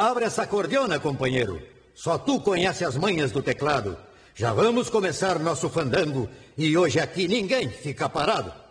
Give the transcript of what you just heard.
Abre essa cordiona, companheiro. Só tu conhece as manhas do teclado. Já vamos começar nosso fandango e hoje aqui ninguém fica parado.